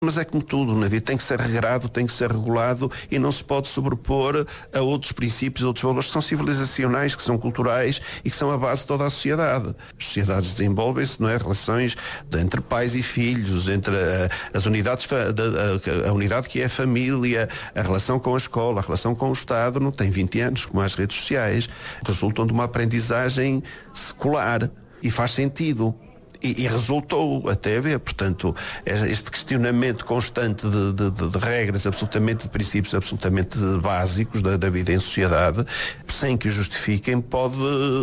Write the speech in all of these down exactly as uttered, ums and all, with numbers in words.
Mas é como tudo na vida, tem que ser regrado, tem que ser regulado e não se pode sobrepor a outros princípios, outros valores que são civilizacionais, que são culturais e que são a base de toda a sociedade. As sociedades desenvolvem-se, não é? Relações de, entre pais e filhos, entre a, as unidades, a, a unidade que é a família, a relação com a escola, a relação com o Estado, não tem vinte anos, como as redes sociais, resultam de uma aprendizagem secular e faz sentido. E, e resultou até a ver, portanto, este questionamento constante de, de, de, de regras, absolutamente de princípios absolutamente básicos da, da vida em sociedade, sem que o justifiquem, pode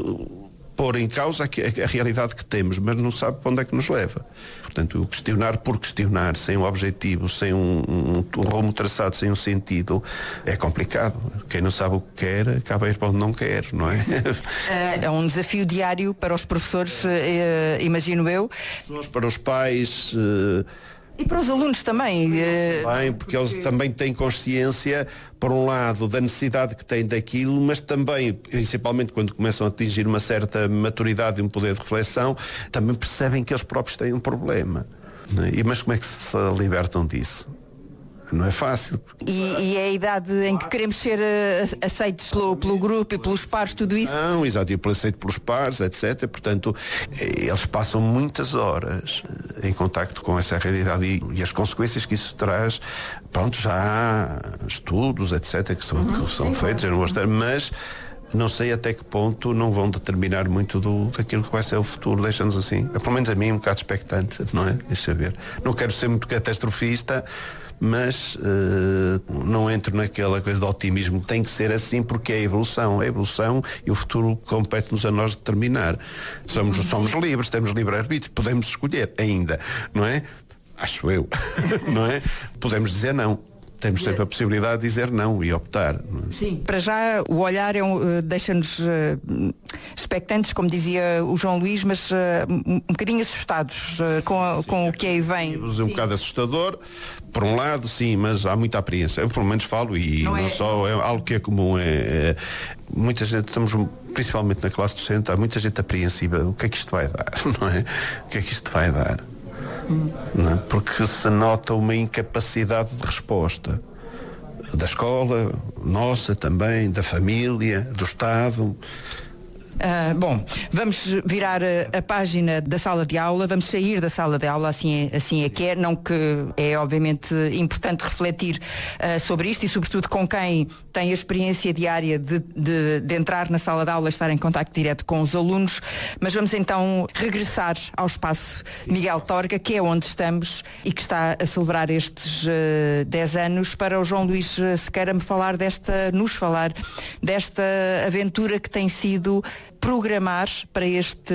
pôr em causa a, a, a realidade que temos, mas não sabe para onde é que nos leva. Portanto, o questionar por questionar, sem um objetivo, sem um, um, um rumo traçado, sem um sentido, é complicado. Quem não sabe o que quer, acaba a ir para onde não quer, não é? É um desafio diário para os professores, imagino eu. Para os pais... E para os alunos também. Bem, porque eles também têm consciência, por um lado, da necessidade que têm daquilo, mas também, principalmente quando começam a atingir uma certa maturidade e um poder de reflexão, também percebem que eles próprios têm um problema. E, mas como é que se libertam disso? Não é fácil. E, e é a idade em que queremos ser aceitos pelo, pelo grupo e pelos pares, tudo isso? Não, exato, e aceito pelos pares, etcétera. Portanto, eles passam muitas horas em contacto com essa realidade e, e as consequências que isso traz. Pronto, já há estudos, etcétera, que são, que são feitos, eu não vou estar, mas não sei até que ponto não vão determinar muito do, daquilo que vai ser o futuro, deixa-nos assim. Pelo menos a mim um bocado expectante, não é? Deixa ver. Não quero ser muito catastrofista, mas uh, não entro naquela coisa de otimismo. Tem que ser assim porque é a evolução. A evolução e o futuro compete-nos a nós determinar. Somos, somos livres, temos livre-arbítrio, podemos escolher ainda, não é? Acho eu, não é? Podemos dizer não. Temos sempre a possibilidade de dizer não e optar. Não é? Sim, para já o olhar é um, deixa-nos uh, expectantes, como dizia o João Luís, mas uh, um, um bocadinho assustados uh, com, a, com o que aí vem. Um sim. bocado assustador, por um lado, sim, mas há muita apreensão. Eu pelo menos falo e não, não é... só, é algo que é comum. É, é, muita gente, estamos principalmente na classe docente, há muita gente apreensiva. O que é que isto vai dar, não é? O que é que isto vai dar? Não é? Porque se nota uma incapacidade de resposta da escola, nossa também, da família, do Estado. Uh, bom, vamos virar a, a página da sala de aula, vamos sair da sala de aula, assim é, assim é que é, não que é obviamente importante refletir uh, sobre isto e sobretudo com quem tem a experiência diária de, de, de entrar na sala de aula, estar em contacto direto com os alunos, mas vamos então regressar ao espaço Miguel Torga, que é onde estamos e que está a celebrar estes uh, dez anos, para o João Luís Sequeira me falar desta, nos falar desta aventura que tem sido programar para este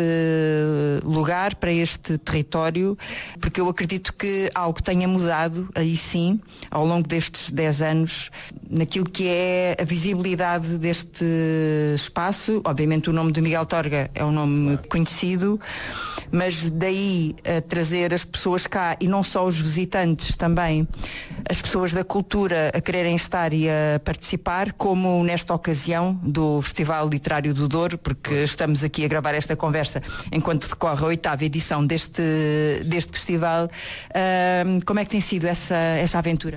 lugar, para este território, porque eu acredito que algo tenha mudado, aí sim, ao longo destes dez anos, naquilo que é a visibilidade deste espaço. Obviamente o nome de Miguel Torga é um nome conhecido, mas daí a trazer as pessoas cá, e não só os visitantes, também as pessoas da cultura a quererem estar e a participar, como nesta ocasião do Festival Literário do Douro, porque estamos aqui a gravar esta conversa enquanto decorre a oitava edição deste, deste festival. Uh, como é que tem sido essa, essa aventura?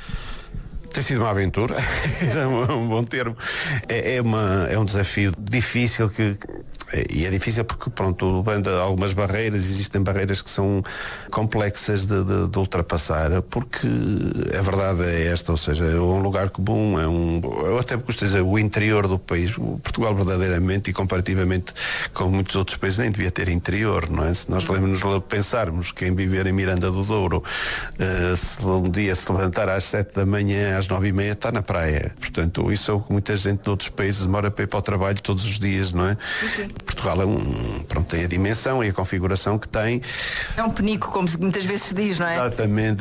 Tem sido uma aventura, é um, um bom termo. É, é, uma, é um desafio difícil que... E é difícil porque, pronto, há algumas barreiras, existem barreiras que são complexas de, de, de ultrapassar, porque a verdade é esta, ou seja, é um lugar comum, é um, eu até me gosto de dizer, o interior do país. Portugal verdadeiramente e comparativamente com muitos outros países nem devia ter interior, não é? Se nós nos pensarmos que quem viver em Miranda do Douro, uh, se um dia se levantar às sete da manhã, às nove e meia está na praia. Portanto, isso é o que muita gente de outros países demora para ir para o trabalho todos os dias, não é? Sim. Portugal é um, pronto, tem a dimensão e a configuração que tem. É um penico, como muitas vezes se diz, não é? Exatamente,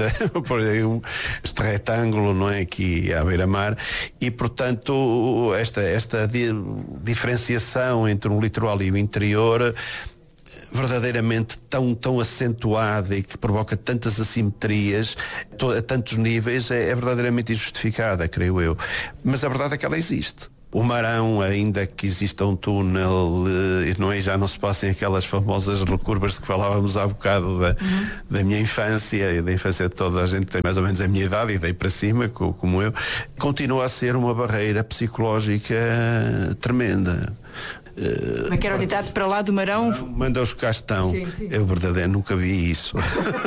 este retângulo, não é, aqui à beira-mar, e portanto esta, esta di- diferenciação entre o litoral e o interior, verdadeiramente tão, tão acentuada e que provoca tantas assimetrias a tantos níveis, é, é verdadeiramente injustificada, creio eu. Mas a verdade é que ela existe. o Marão, ainda que exista um túnel, não é, já não se passem aquelas famosas recurvas de que falávamos há bocado da, uhum. da minha infância e da infância de toda a gente que tem mais ou menos a minha idade e daí para cima, como eu, continua a ser uma barreira psicológica tremenda. Como é que era o ditado, para lá do Marão? Manda os que cá estão. Sim, sim. Eu verdadeiro nunca vi isso.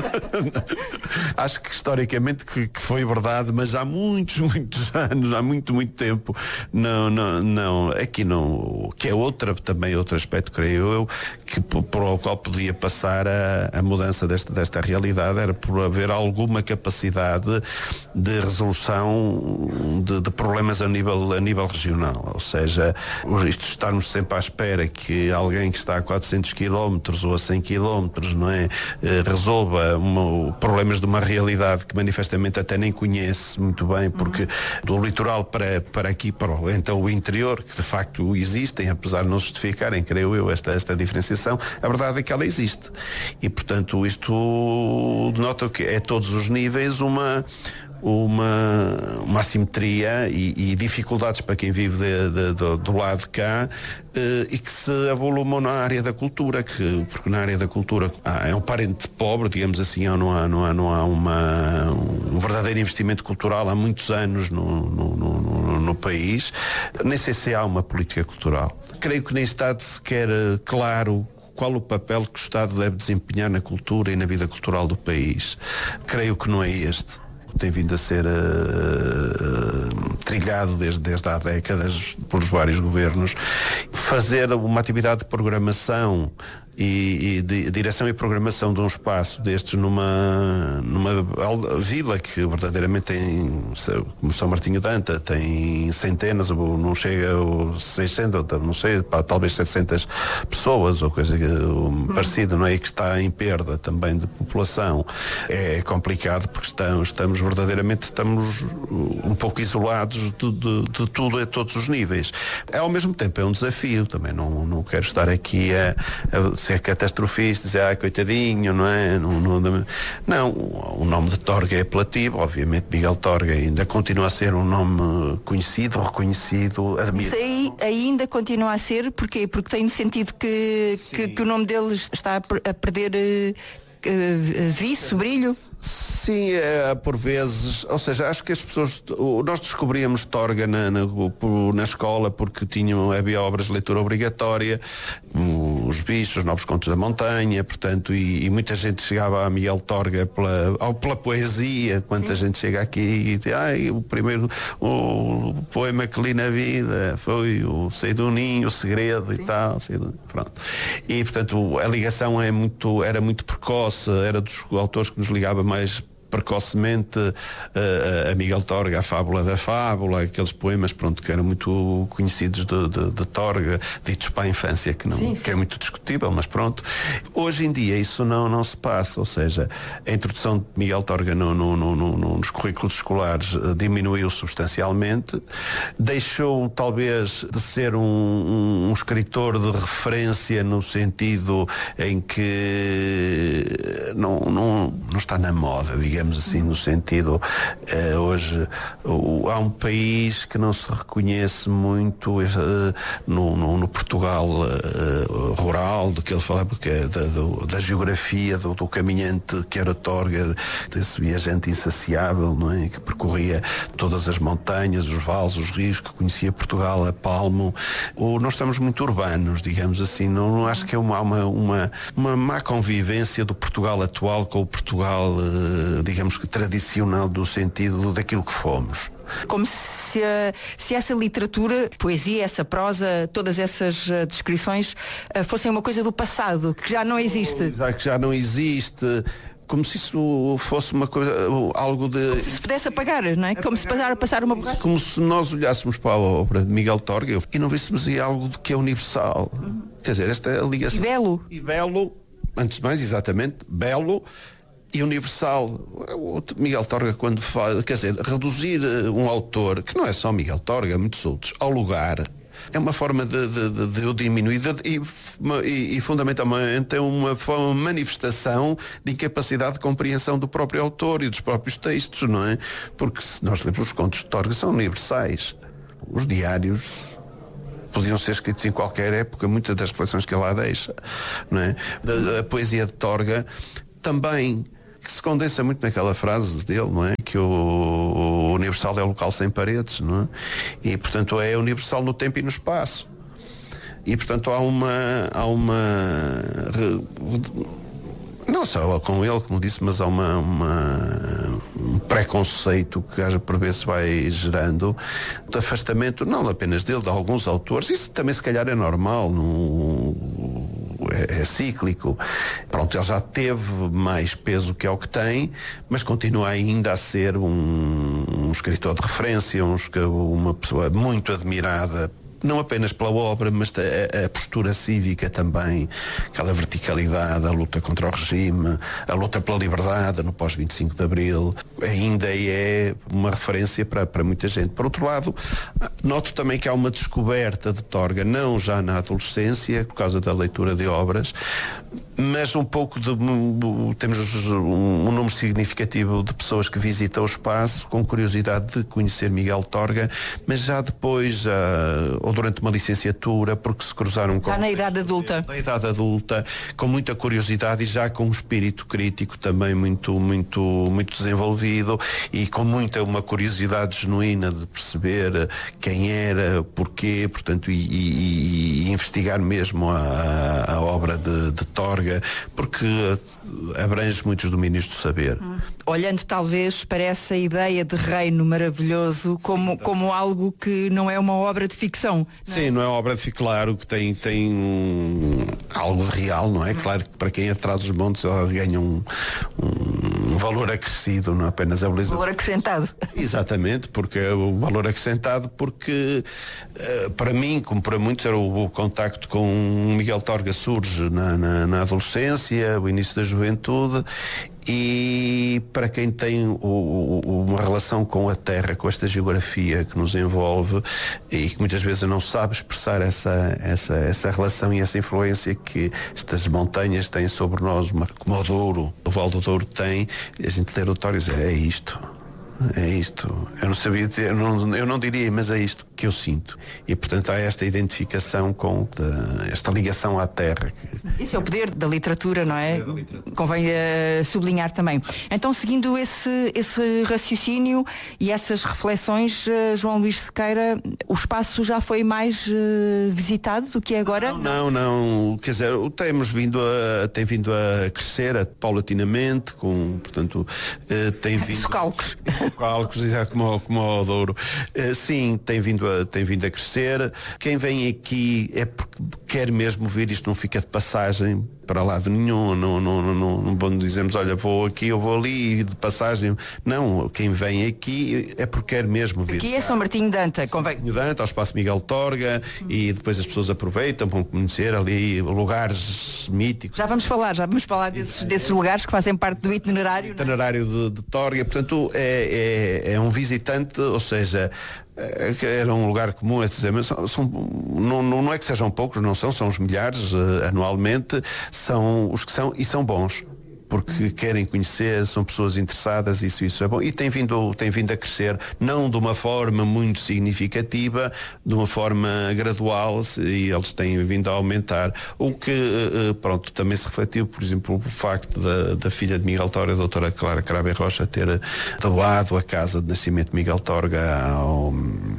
Acho que historicamente que, que foi verdade, mas há muitos, muitos anos, há muito, muito tempo, não, não, não, aqui não, que é outra, também outro aspecto, creio eu, que por, por o qual podia passar a, a mudança desta, desta realidade, era por haver alguma capacidade de resolução de, de problemas a nível, a nível regional, ou seja, isto estarmos sempre à espera que alguém que está a quatrocentos quilómetros ou a cem quilómetros, não é, eh, resolva uma, problemas de uma realidade que manifestamente até nem conhece muito bem, porque uhum. do litoral para, para aqui, para o, então o interior, que de facto existem, apesar de não justificarem, creio eu, esta, esta diferenciação, a verdade é que ela existe. E, portanto, isto denota que é a todos os níveis uma uma, uma assimetria e, e dificuldades para quem vive de, de, de, do lado de cá, eh, e que se avolumam na área da cultura, que, porque na área da cultura ah, é um parente pobre, digamos assim, não há, não há, não há uma, um verdadeiro investimento cultural há muitos anos no, no, no, no país, nem sei se há uma política cultural. Creio que nem está sequer claro qual o papel que o Estado deve desempenhar na cultura e na vida cultural do país. Creio que não é este. Tem vindo a ser uh, uh, trilhado desde, desde há décadas pelos vários governos. Fazer uma atividade de programação e, e de direção e programação de um espaço destes numa, numa vila que verdadeiramente tem, como São Martinho de Anta, tem centenas, ou não chega a seiscentas, não sei, talvez setecentas pessoas ou coisa hum. parecida, não é? E que está em perda também de população. É complicado porque estamos, estamos verdadeiramente estamos um pouco isolados de, de, de tudo a todos os níveis. Ao mesmo tempo é um desafio, também não, não quero estar aqui a, a ser catastrofista, dizer, ah, coitadinho, não é? Não, não, não, o nome de Torga é apelativo, obviamente Miguel Torga ainda continua a ser um nome conhecido, reconhecido, admirado. Isso aí ainda continua a ser, porquê? Porque tem sentido que, que, que o nome dele está a perder uh, viço, brilho? Sim, é, por vezes, ou seja, acho que as pessoas, nós descobríamos Torga na, na, na escola porque tinham, havia obras de leitura obrigatória, os bichos, os novos contos da montanha, portanto, e, e muita gente chegava a Miguel Torga pela, ou pela poesia, quanta Sim. gente chega aqui e diz, ai, o primeiro o poema que li na vida foi o Sei do Ninho, o Segredo Sim. e tal, pronto. E, portanto, a ligação é muito, era muito precoce, era dos autores que nos ligava mais precocemente uh, a Miguel Torga, a Fábula da Fábula, aqueles poemas, pronto, que eram muito conhecidos de, de, de Torga, ditos para a infância, que, não, sim, sim. que é muito discutível, mas pronto. Hoje em dia isso não, não se passa, ou seja, a introdução de Miguel Torga no, no, no, no, nos currículos escolares uh, diminuiu substancialmente, deixou talvez de ser um, um, um escritor de referência no sentido em que não, não, não está na moda, digamos digamos assim, no sentido, uh, hoje uh, há um país que não se reconhece muito uh, no, no, no Portugal uh, rural, do que ele falava, porque é da, do, da geografia, do, do caminhante que era Torga, desse viajante insaciável, não é? Que percorria todas as montanhas, os vales, os rios, que conhecia Portugal a palmo. Ou nós estamos muito urbanos, digamos assim, não, não acho que é uma, uma, uma, uma má convivência do Portugal atual com o Portugal uh, digamos que tradicional, do sentido daquilo que fomos. Como se, se essa literatura, poesia, essa prosa, todas essas uh, descrições uh, fossem uma coisa do passado, que já não existe. Oh, que já não existe. Como se isso fosse uma coisa, algo de... Como se se pudesse apagar, não é? Como se passar a passar uma... Como se nós olhássemos para a obra de Miguel Torga e não víssemos aí algo que é universal. Uhum. Quer dizer, esta é a ligação... E belo. E belo, antes de mais, exatamente, belo e universal. O Miguel Torga, quando fala, quer dizer, reduzir um autor, que não é só Miguel Torga, muitos outros, ao lugar, é uma forma de, de, de, de o diminuir de, e, e, e fundamentalmente é uma, uma manifestação de incapacidade de compreensão do próprio autor e dos próprios textos, não é? Porque se nós lemos os contos de Torga, são universais. Os diários podiam ser escritos em qualquer época, muitas das reflexões que ele lá deixa, não é? A, a poesia de Torga também, que se condensa muito naquela frase dele, não é? Que o, o universal é o local sem paredes, não é? E, portanto, é universal no tempo e no espaço. E, portanto, há uma... Há uma não só com ele, como disse, mas há uma, uma, um preconceito que às por vezes vai gerando de afastamento, não apenas dele, de alguns autores. Isso também se calhar é normal, não, é, é cíclico. Pronto, ele já teve mais peso que é o que tem, mas continua ainda a ser um, um escritor de referência, um, uma pessoa muito admirada, não apenas pela obra, mas a, a postura cívica também, aquela verticalidade, a luta contra o regime, a luta pela liberdade no pós vinte e cinco de Abril, ainda é uma referência para, para muita gente. Por outro lado, noto também que há uma descoberta de Torga, não já na adolescência, por causa da leitura de obras, mas um pouco de... temos um, um número significativo de pessoas que visitam o espaço com curiosidade de conhecer Miguel Torga, mas já depois, já, ou durante uma licenciatura, porque se cruzaram com... Já na idade adulta. Na idade adulta, com muita curiosidade e já com um espírito crítico também muito, muito, muito desenvolvido e com muita uma curiosidade genuína de perceber quem era, porquê, portanto, e, e, e investigar mesmo a, a obra de, de Torga, porque abrange muitos domínios do saber. Hum. Olhando talvez para essa ideia de reino maravilhoso como, Sim, como algo que não é uma obra de ficção. Não é? Sim, não é uma obra de ficção, claro, que tem, tem um, algo de real, não é? Hum. Claro que para quem atrás dos montes ela ganha um, um valor acrescido, não apenas a beleza. Valor acrescentado. Exatamente, porque o valor acrescentado, porque uh, para mim, como para muitos, era o, o contacto com Miguel Torga surge na, na, na adolescência, o início da juventude, e para quem tem o, o, uma relação com a terra, com esta geografia que nos envolve e que muitas vezes não sabe expressar essa, essa, essa relação e essa influência que estas montanhas têm sobre nós, como o Douro, o Val do Douro tem, e a gente ler o Torga e dizer, é isto. É isto, eu não sabia dizer, eu não, eu não diria, mas é isto que eu sinto. E portanto há esta identificação com de, esta ligação à terra. Isso é o poder da literatura, não é? Literatura. Convém uh, sublinhar também. Então, seguindo esse, esse raciocínio e essas reflexões, uh, João Luís Sequeira, o espaço já foi mais uh, visitado do que é agora? Não, não, não, quer dizer, temos vindo a, tem vindo a crescer a, paulatinamente, com, portanto, uh, tem vindo... Socalcos. Cálculos, como, como o Douro. Uh, sim, tem vindo, a, tem vindo a crescer. Quem vem aqui é porque quer mesmo ver, isto não fica de passagem para lado nenhum, não, não, não, não, não dizemos, olha, vou aqui, eu vou ali, de passagem. Não, quem vem aqui é porque quer mesmo vir. Aqui é São Martinho de Anta, convém. De Anta, ao Espaço Miguel Torga, hum. e depois as pessoas aproveitam, vão conhecer ali lugares míticos. Já vamos falar, já vamos falar desses, desses lugares que fazem parte do itinerário. Itinerário de, de Torga, portanto, é, é, é um visitante, ou seja, era um lugar comum, é dizer, mas são, são, não, não é que sejam poucos, não são, são os milhares uh, anualmente, são os que são e são bons, porque querem conhecer, são pessoas interessadas, isso, isso é bom. E tem vindo, tem vindo a crescer, não de uma forma muito significativa, de uma forma gradual, e eles têm vindo a aumentar. O que, pronto, também se refletiu, por exemplo, o facto da, da filha de Miguel Torga, a doutora Clara Crabe Rocha, ter doado a casa de nascimento de Miguel Torga ao,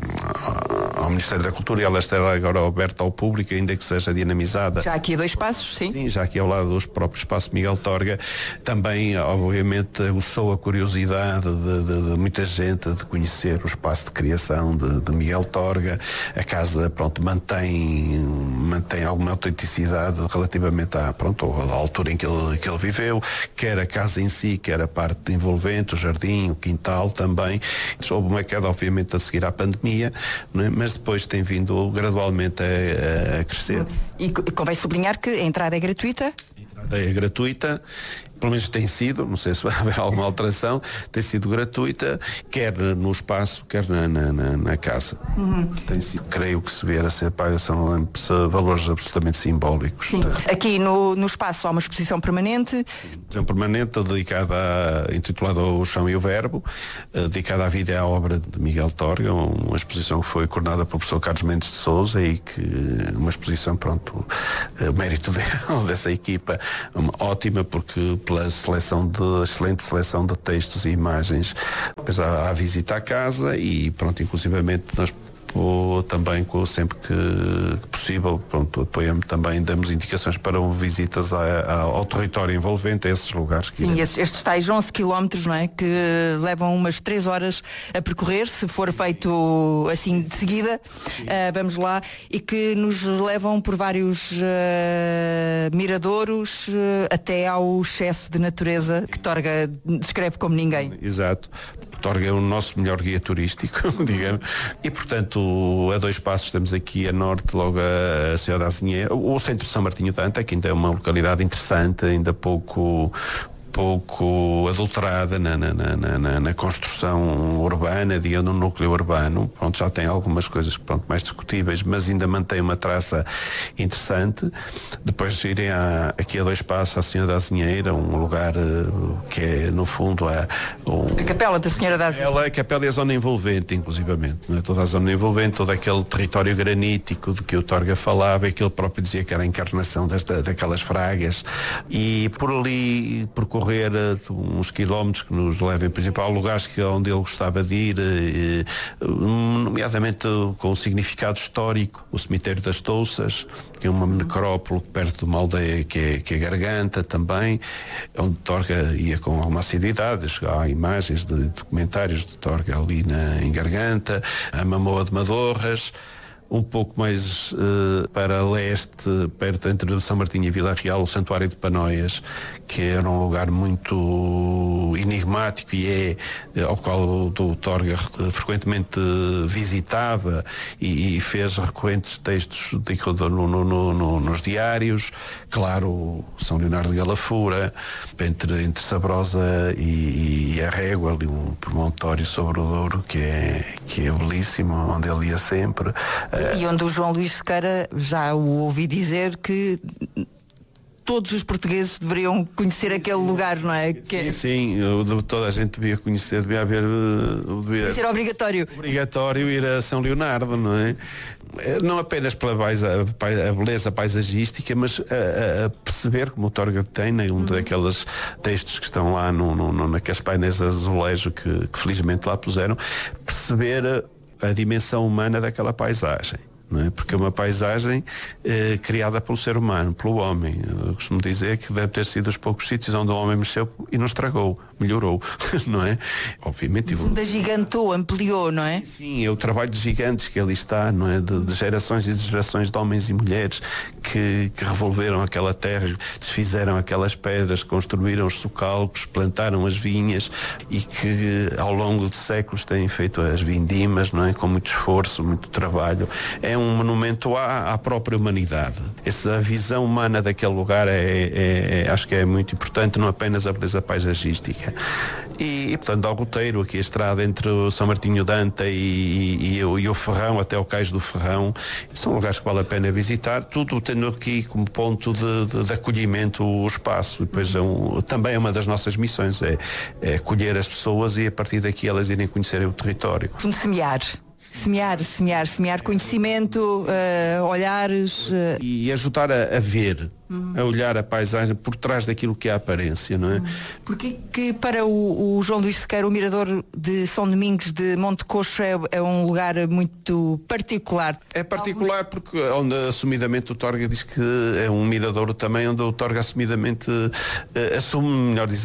ao Ministério da Cultura, e ela está agora aberta ao público, ainda que seja dinamizada. Já aqui a dois passos, sim? Sim, já aqui ao lado dos próprios Espaço Miguel Torga. Também, obviamente, aguçou a curiosidade de, de, de muita gente de conhecer o espaço de criação de, de Miguel Torga. A casa, pronto, mantém, mantém alguma autenticidade relativamente à, pronto, à altura em que ele, que ele viveu, quer a casa em si, quer a parte envolvente, o jardim, o quintal também. Houve uma queda, obviamente, a seguir à pandemia, não é? Mas depois tem vindo gradualmente a, a crescer. E convém sublinhar que a entrada é gratuita? É gratuita pelo menos tem sido, não sei se vai haver alguma alteração, tem sido gratuita, quer no espaço, quer na, na, na, na casa. Uhum. Tem sido, creio que se vier a ser paga, são valores absolutamente simbólicos. Sim. Aqui no, no espaço há uma exposição permanente. Sim. Exposição permanente dedicada a, intitulada O Chão e o Verbo, dedicada à vida e à obra de Miguel Torga, uma exposição que foi coordenada pelo professor Carlos Mendes de Sousa e que uma exposição, pronto, o mérito de, dessa equipa, uma, ótima, porque pela seleção de, excelente seleção de textos e imagens, depois há a visita à casa e pronto, inclusivamente nós ou também com, sempre que, que possível, pronto, apoiamos também, damos indicações para visitas a, a, ao território envolvente, a esses lugares. Que Sim, estes, estes tais onze quilómetros, não é? Que levam umas três horas a percorrer, se for feito assim de seguida, uh, vamos lá, e que nos levam por vários uh, miradouros uh, até ao excesso de natureza que Torga descreve como ninguém. Exato. Torga é o nosso melhor guia turístico, digamos, e portanto a dois passos temos aqui a norte, logo a Senhora da Azinheira, o centro de São Martinho de Anta, que ainda é uma localidade interessante, ainda pouco pouco adulterada na, na, na, na, na construção urbana, digamos, no núcleo urbano. Pronto, já tem algumas coisas, pronto, mais discutíveis, mas ainda mantém uma traça interessante. Depois irem a, aqui a dois passos à Senhora da Azinheira, um lugar uh, que é, no fundo, a, um, a Capela da Senhora da Azinheira. Ela, a Capela e a zona envolvente, inclusivamente. Não é? Toda a zona envolvente, todo aquele território granítico de que o Torga falava, e que ele próprio dizia que era a encarnação desta, daquelas fragas. E por ali, por correr uns quilómetros que nos levem, por exemplo, a lugares que, onde ele gostava de ir, eh, nomeadamente com um significado histórico, o cemitério das Touças, que é uma necrópole perto de uma aldeia que é, que é Garganta também, onde Torga ia com alguma assiduidade. Há imagens de documentários de Torga ali na, em Garganta, a Mamoa de Madorras. Um pouco mais uh, para leste, perto entre São Martinho e Vila Real, o Santuário de Panóias, que era um lugar muito enigmático e é ao qual o, o Torga frequentemente visitava e, e fez recorrentes textos de, no, no, no, nos diários. Claro, São Leonardo de Galafura, entre, entre Sabrosa e, e a Régua, ali um promontório sobre o Douro que é, que é belíssimo, onde ele ia sempre. E onde o João Luís Sequeira, já o ouvi dizer que todos os portugueses deveriam conhecer aquele lugar, não é? Sim, sim, toda a gente devia conhecer, devia haver... Devia ser obrigatório. Obrigatório ir a São Leonardo, não é? Não apenas pela paisa, a beleza paisagística, mas a, a perceber, como o Torga tem, né, um uhum. daqueles textos que estão lá no, no, naqueles painéis de azulejo que, que felizmente lá puseram, perceber a, a dimensão humana daquela paisagem. Não é? Porque é uma paisagem eh, criada pelo ser humano, pelo homem. Eu costumo dizer que deve ter sido os poucos sítios onde o homem mexeu e não estragou, melhorou, não é? Obviamente. Ainda gigantou, ampliou, não é? Sim, é o trabalho de gigantes que ali está, não é? De, de gerações e de gerações de homens e mulheres que, que revolveram aquela terra, desfizeram aquelas pedras, construíram os socalcos, plantaram as vinhas e que ao longo de séculos têm feito as vindimas, não é? Com muito esforço, muito trabalho. É um monumento à, à própria humanidade. Essa visão humana daquele lugar é, é, é, acho que é muito importante, não apenas a beleza paisagística. E, e portanto, ao roteiro, aqui a estrada entre o São Martinho de Anta e, e, e, o, e o Ferrão, até o Cais do Ferrão, são lugares que vale a pena visitar, tudo tendo aqui como ponto de, de, de acolhimento o espaço. E depois é um, também é uma das nossas missões, é, é acolher as pessoas e a partir daqui elas irem conhecerem o território. Semear. Semear, semear, semear conhecimento, uh, olhares. Uh... E ajudar a, a ver, uhum. a olhar a paisagem por trás daquilo que é a aparência, não é? Porque que para o, o João Luís Sequeira, o mirador de São Domingos de Monte Coxo é, é um lugar muito particular? É particular porque onde assumidamente o Torga diz que é um mirador também onde o Torga assumidamente uh, assume, melhor dizendo,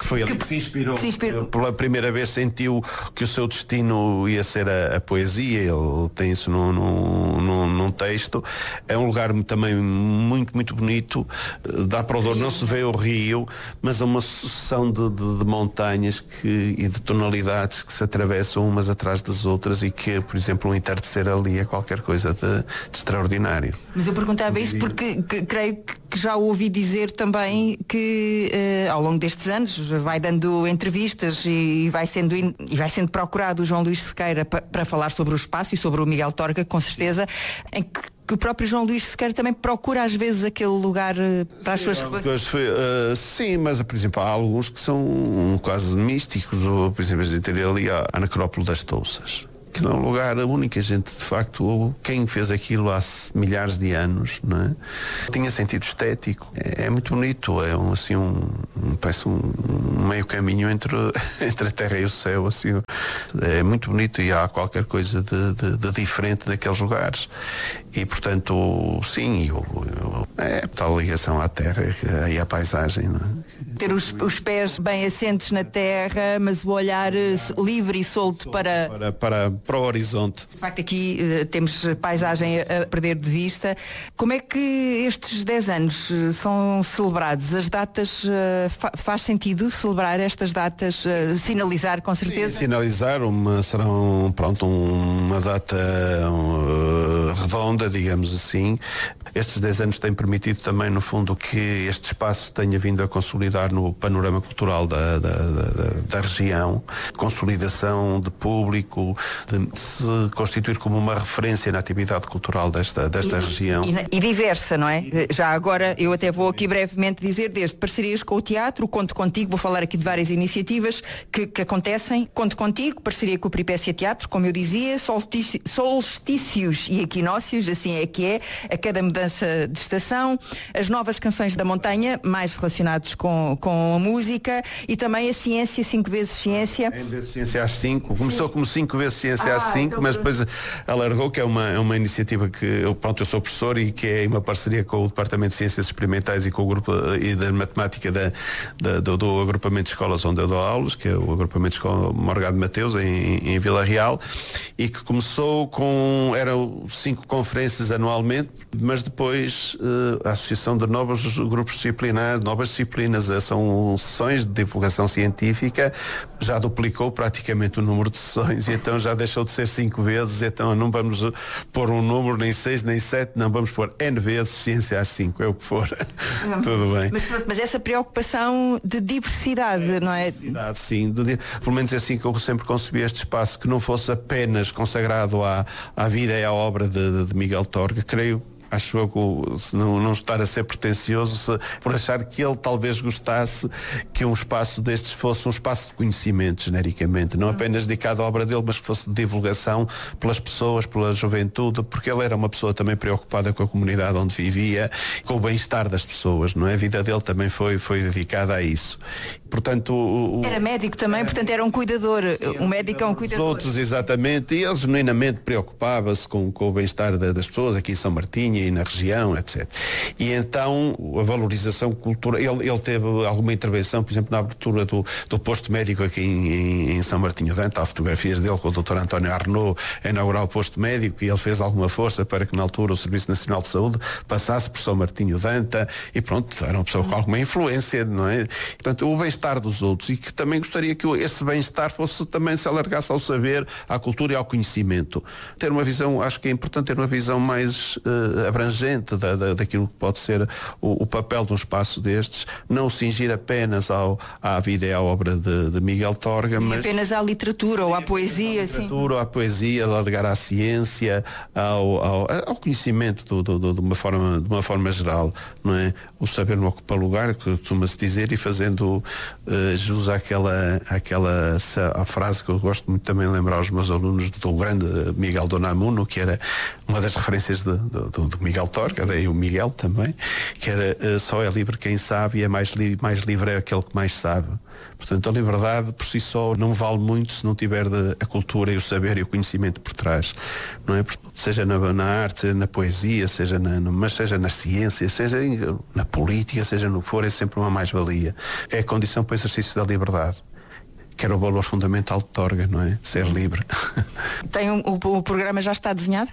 que foi ali que, que se inspirou. Que se inspirou. Pela primeira vez sentiu que o seu destino ia ser a, a poesia, ele tem isso num, num, num texto. É um lugar também muito, muito bonito. Dá para o Douro, não se vê o rio, mas é uma sucessão de, de, de montanhas que, e de tonalidades que se atravessam umas atrás das outras e que, por exemplo, um entardecer ali é qualquer coisa de, de extraordinário. Mas eu perguntava isso porque que, creio que já ouvi dizer também que uh, ao longo destes anos vai dando entrevistas e vai sendo, in, e vai sendo procurado o João Luís Sequeira pa, para falar sobre o espaço e sobre o Miguel Torga, com certeza, em que que o próprio João Luís Sequeira também procura às vezes aquele lugar uh, para sim, as suas reflexões. Uh, sim, mas por exemplo há alguns que são um, quase místicos, ou por exemplo a gente teria ali a, a Necrópole das Touças, que não é um lugar único, a gente de facto, quem fez aquilo há milhares de anos, não é? Tinha sentido estético, é, é muito bonito, é um, assim um, um parece um, um meio caminho entre, entre a terra e o céu, assim, é muito bonito e há qualquer coisa de, de, de diferente naqueles lugares. E portanto, sim, eu, eu, é tal ligação à terra e à paisagem, não é? Ter os, os pés bem assentes na terra, mas o olhar uh, livre e solto para... Para, para, para o horizonte. De facto aqui uh, temos paisagem a, a perder de vista. Como é que estes dez anos uh, são celebrados? As datas, uh, fa faz sentido celebrar estas datas, uh, sinalizar com certeza? Sim, sinalizar, uma, serão pronto, uma data uh, redonda, digamos assim. Estes dez anos têm permitido também, no fundo, que este espaço tenha vindo a consolidar no panorama cultural da, da, da, da região, consolidação de público, de se constituir como uma referência na atividade cultural desta, desta e, região. E, e diversa, não é? Já agora, eu até vou aqui brevemente dizer, desde parcerias com o teatro, Conto Contigo, vou falar aqui de várias iniciativas que, que acontecem. Conto Contigo, parceria com o Peripécia Teatro, como eu dizia, solstícios e equinócios, assim é que é, a cada mudança de estação, as novas canções da montanha, mais relacionados com, com a música, e também a ciência, cinco vezes ciência. Cinco vezes ciência às cinco. Começou Sim. como cinco vezes ciência ah, às cinco, então... mas depois alargou, que é uma, é uma iniciativa que eu, pronto, eu sou professor e que é uma parceria com o Departamento de Ciências Experimentais e com o grupo e da matemática da, da, do, do agrupamento de escolas onde eu dou aulas, que é o agrupamento de escola Morgado Mateus, em, em Vila Real, e que começou com, eram cinco conferências anualmente, mas depois uh, a associação de novos grupos disciplinares, novas disciplinas, são sessões de divulgação científica, já duplicou praticamente o número de sessões e então já deixou de ser cinco vezes, então não vamos pôr um número, nem seis, nem sete, não vamos pôr N vezes ciência às cinco, é o que for. Tudo bem. Mas, mas essa preocupação de diversidade, é, não é? Diversidade, sim. De, pelo menos é assim que eu sempre concebi este espaço, que não fosse apenas consagrado à, à vida e à obra de, de Miguel Torga, creio. Acho eu, se não, não estar a ser pretencioso, se, por achar que ele talvez gostasse que um espaço destes fosse um espaço de conhecimento, genericamente, não apenas dedicado à obra dele, mas que fosse de divulgação pelas pessoas, pela juventude, porque ele era uma pessoa também preocupada com a comunidade onde vivia, com o bem-estar das pessoas, não é? A vida dele também foi, foi dedicada a isso. Portanto, o, o, era médico também, era, portanto era um cuidador, sim, um médico é um cuidador. Os outros, exatamente, e ele genuinamente preocupava-se com, com o bem-estar das pessoas aqui em São Martinho e na região, etcétera. E então a valorização cultural, ele, ele teve alguma intervenção, por exemplo, na abertura do, do posto médico aqui em, em, em São Martinho de Anta, há fotografias dele com o doutor António Arnaud a inaugurar o posto médico, e ele fez alguma força para que na altura o Serviço Nacional de Saúde passasse por São Martinho de Anta, e pronto, era uma pessoa com alguma influência, não é? Portanto, o bem-estar dos outros, e que também gostaria que esse bem-estar fosse também se alargasse ao saber, à cultura e ao conhecimento. Ter uma visão, acho que é importante ter uma visão mais uh, abrangente Da, da, daquilo que pode ser o, o papel de um espaço destes, não cingir apenas ao, à vida e à obra de, de Miguel Torga, nem mas apenas à literatura ou à poesia, à literatura, sim. à poesia, alargar à ciência, ao, ao, ao conhecimento do, do, do, de, uma forma, de uma forma geral, não é? O saber não ocupa lugar, que costuma-se dizer, e fazendo uh, jus àquela, àquela à frase que eu gosto muito também de lembrar aos meus alunos do grande Miguel de Unamuno, que era uma das referências de, de, de, Miguel Torga, daí o Miguel também, que era uh, só é livre quem sabe e é mais, li mais livre é aquele que mais sabe. Portanto, a liberdade por si só não vale muito se não tiver de, a cultura e o saber e o conhecimento por trás, não é? Seja na, na arte, seja na poesia, seja na, no, mas seja na ciência, seja em, na política, seja no que for, é sempre uma mais-valia. É a condição para o exercício da liberdade, que era o valor fundamental de Torga, não é? Ser livre. Tem um, o, o programa já está desenhado?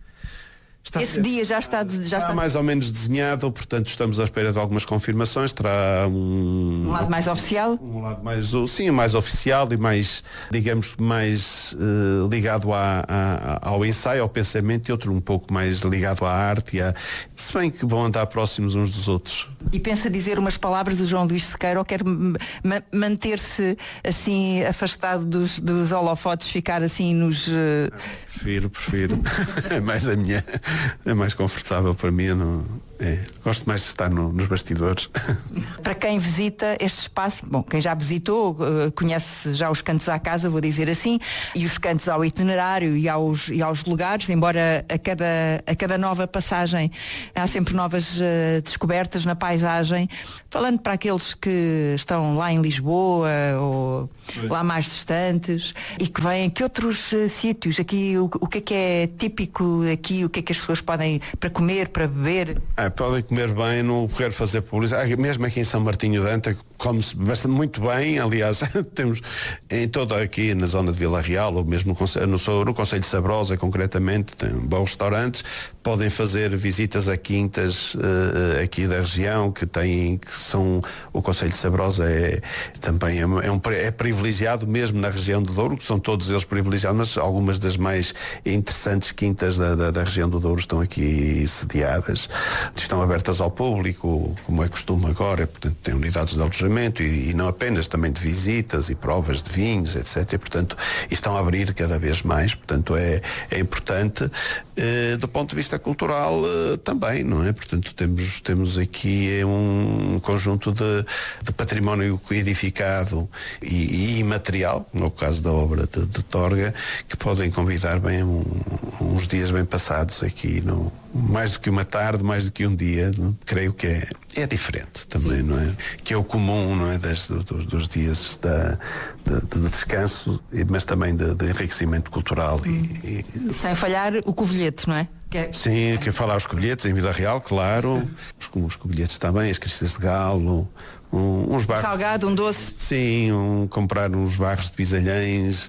Está Esse dia já está, já está, está mais ou menos desenhado, portanto estamos à espera de algumas confirmações. Terá um, um lado mais oficial? Um lado mais, sim, mais oficial e mais, digamos, mais uh, ligado à, à, ao ensaio, ao pensamento, e outro um pouco mais ligado à arte, e à, se bem que vão andar próximos uns dos outros. E pensa dizer umas palavras do João Luís Sequeira, ou quer ma manter-se assim afastado dos, dos holofotes, ficar assim nos... Uh... Prefiro, prefiro. É mais a minha, é mais confortável para mim. Não, é, gosto mais de estar no, nos bastidores. Para quem visita este espaço, bom, quem já visitou, uh, conhece já os cantos à casa, vou dizer assim, e os cantos ao itinerário e aos, e aos lugares, embora a cada, a cada nova passagem há sempre novas uh, descobertas na paisagem. Falando para aqueles que estão lá em Lisboa ou Oi. lá mais distantes e que vêm, que outros uh, sítios aqui, o, o que é que é típico aqui, o que é que as pessoas podem para comer, para beber? Ah, podem comer bem, não quero fazer publicidade. Ah, mesmo aqui em São Martinho de Anta come-se bastante muito bem. Aliás, temos em toda aqui na zona de Vila Real, ou mesmo no Conselho, no, no Conselho de Sabrosa concretamente, tem bons restaurantes. Podem fazer visitas a quintas uh, aqui da região que têm, que são, o Conselho de Sabrosa é também é, um, é privilegiado mesmo na região do Douro, que são todos eles privilegiados, mas algumas das mais interessantes quintas da, da, da região do Douro estão aqui sediadas, estão abertas ao público, como é costume agora, portanto tem unidades de alojamento e, e não apenas, também de visitas e provas de vinhos, etcétera. E, portanto, e estão a abrir cada vez mais, portanto é, é importante. Uh, do ponto de vista cultural uh, também, não é? Portanto, temos, temos aqui um conjunto de, de património edificado e, e imaterial, no caso da obra de, de Torga, que podem convidar bem um, uns dias bem passados aqui, no, mais do que uma tarde, mais do que um dia, não? Creio que é, é diferente também, Sim. não é? Que é o comum, não é? Des, dos, dos dias da, de, de descanso, mas também de, de enriquecimento cultural. Hum. E, e... Sem falhar o covilhete, não é? Que é... Sim, que é falar os covilhetes em Vila Real, claro, os, os covilhetes também, as cristas de galo, um, uns barros. Salgado, um doce. Sim, um, comprar uns barros de bisalhães,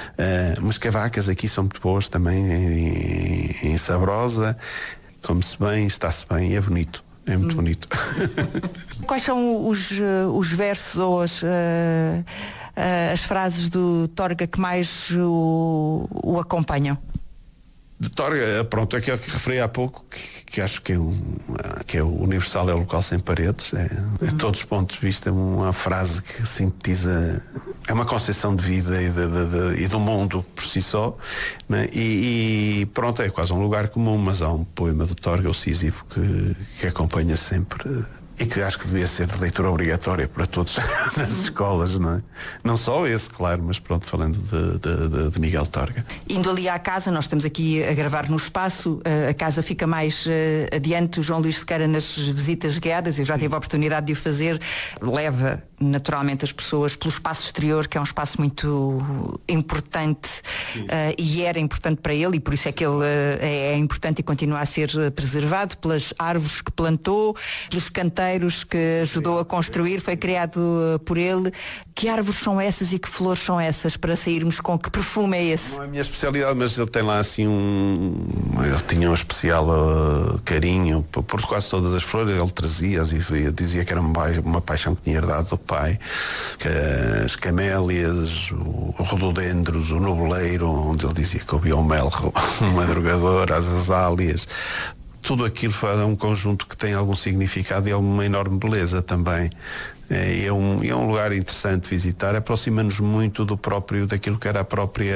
uh, umas cavacas aqui são muito boas também em, em Sabrosa, come-se bem, está-se bem, é bonito. É muito hum. bonito. Quais são os, os versos ou as, uh, uh, as frases do Torga que mais o, o acompanham? De Torga, pronto, é aquele que referi há pouco, que, que acho que é, um, que é o universal, é o local sem paredes. É, de todos os pontos de vista, uma frase que sintetiza, é uma concepção de vida e, de, de, de, e do mundo por si só, né? e, e pronto, é quase um lugar comum, mas há um poema do Torga, o Sísifo, que, que acompanha sempre. E que acho que devia ser de leitura obrigatória para todos nas escolas, não é? Não só esse, claro, mas pronto, falando de, de, de, de Miguel Torga. Indo ali à casa, nós estamos aqui a gravar no espaço, a casa fica mais uh, adiante, o João Luís Sequeira nas visitas guiadas, eu já Sim. tive a oportunidade de o fazer, leva naturalmente as pessoas pelo espaço exterior, que é um espaço muito importante uh, e era importante para ele, e por isso é que ele uh, é, é importante e continua a ser preservado, pelas árvores que plantou, pelos canteiros que ajudou a construir, foi criado por ele. Que árvores são essas e que flores são essas, para sairmos com que perfume é esse? Não é a minha especialidade, mas ele tem lá assim um... Ele tinha um especial uh, carinho por, por quase todas as flores, ele trazia-as e dizia que era uma, uma paixão que tinha herdado do pai, que as camélias, o, o rododendros, o nobleiro, onde ele dizia que ouvia o melro, o madrugador, as azálias. Tudo aquilo é um conjunto que tem algum significado e é uma enorme beleza também. É, é, um, é um lugar interessante de visitar, aproxima-nos muito do próprio, daquilo que era a própria,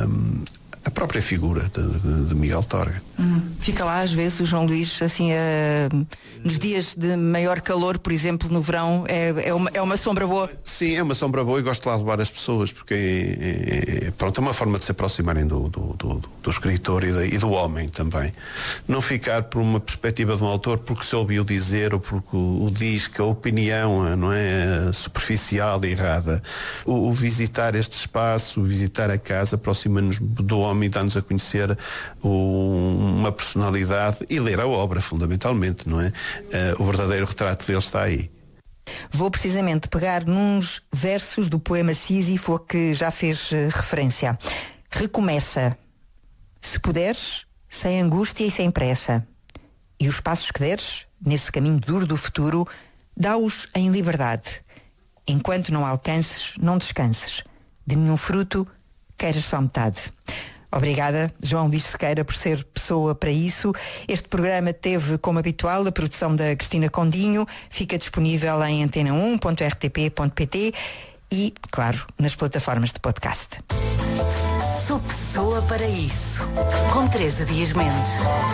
a própria figura de, de, de Miguel Torga. Hum, fica lá às vezes o João Luís, assim, uh, nos dias de maior calor, por exemplo, no verão, é, é, uma, é uma sombra boa? Sim, é uma sombra boa e gosto de lá levar as pessoas, porque é, é, pronto, é uma forma de se aproximarem do, do, do, do escritor e, de, e do homem também. Não ficar por uma perspectiva de um autor porque se ouviu dizer ou porque o, o diz que a opinião não é superficial e errada. O, o visitar este espaço, o visitar a casa, aproxima-nos do homem e dá-nos a conhecer o, uma personalidade e ler a obra, fundamentalmente, não é? Uh, o verdadeiro retrato dele está aí. Vou precisamente pegar nos versos do poema Sísifo a que já fez referência. Recomeça. Se puderes, sem angústia e sem pressa. E os passos que deres, nesse caminho duro do futuro, dá-os em liberdade. Enquanto não alcances, não descanses. De nenhum fruto, queiras só metade. Obrigada, João Luís Sequeira, por ser pessoa para isso. Este programa teve, como habitual, a produção da Cristina Condinho. Fica disponível em antena um ponto r t p ponto p t e, claro, nas plataformas de podcast. Sou pessoa para isso. Com Teresa Dias Mendes.